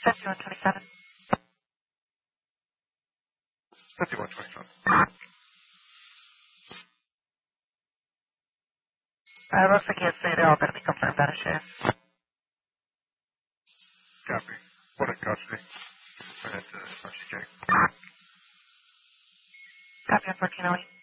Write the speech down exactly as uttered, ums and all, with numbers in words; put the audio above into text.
fifty-one twenty-seven. fifty-one twenty-seven. Uh, looks like you say they're all going to be confirmed out of shift. Copy. What in custody? I had to actually check. Copy on fourteen oh eight.